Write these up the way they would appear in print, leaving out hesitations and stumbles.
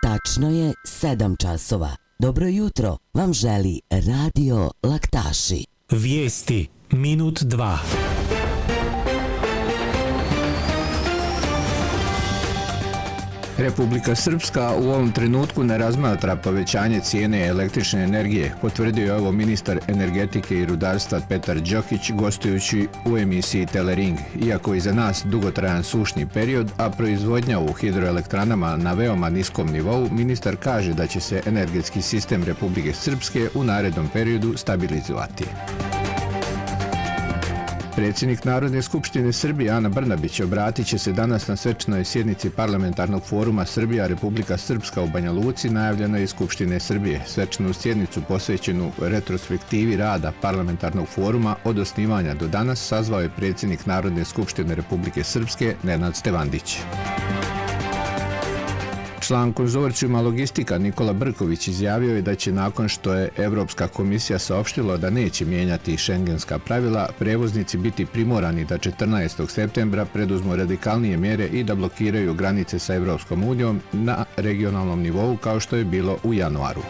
Tačno je 7 časova. Dobro jutro vam želi Radio Laktaši. Vijesti minut 2. Republika Srpska u ovom trenutku ne razmatra povećanje cijene električne energije, potvrdio je ovo ministar energetike i rudarstva Petar Đokić gostujući u emisiji Telering. Iako iza nas dugotrajan sušni period, a proizvodnja u hidroelektranama na veoma niskom nivou, ministar kaže da će se energetski sistem Republike Srpske u narednom periodu stabilizovati. Predsjednik Narodne skupštine Srbije Ana Brnabić obratit će se danas na svečanoj sjednici Parlamentarnog foruma Srbija-Republika Srpska u Banja Luci, najavljenoj iz Skupštine Srbije. Svečanu sjednicu posvećenu retrospektivi rada Parlamentarnog foruma od osnivanja do danas sazvao je predsjednik Narodne skupštine Republike Srpske Nenad Stevandić. Član konzorcijuma Logistika Nikola Brković izjavio je da će nakon što je Evropska komisija saopštila da neće mijenjati šengenska pravila, prevoznici biti primorani da 14. septembra preduzmu radikalnije mjere i da blokiraju granice sa Evropskom unijom na regionalnom nivou kao što je bilo u januaru.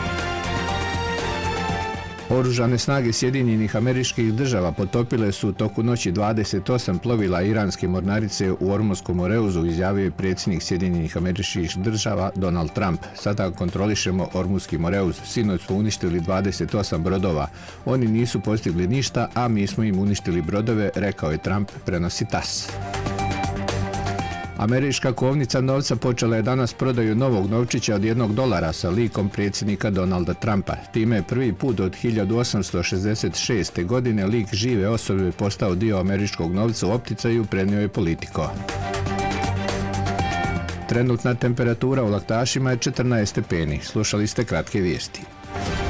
Oružane snage Sjedinjenih Američkih Država potopile su u toku noći 28 plovila iranske mornarice u Ormunskom moreuzu, izjavio je predsjednik Sjedinjenih Američkih Država Donald Trump. Sada kontrolišemo Ormunski moreuz, sinoć smo uništili 28 brodova. Oni nisu postigli ništa, a mi smo im uništili brodove, rekao je Trump, prenosi TASS. Američka kovnica novca počela je danas prodaju novog novčića od $1 sa likom predsjednika Donalda Trumpa. Time je prvi put od 1866. godine lik žive osobe postao dio američkog novca u opticaju, prenio je Politico. Trenutna temperatura u Laktašima je 14 stepeni. Slušali ste kratke vijesti.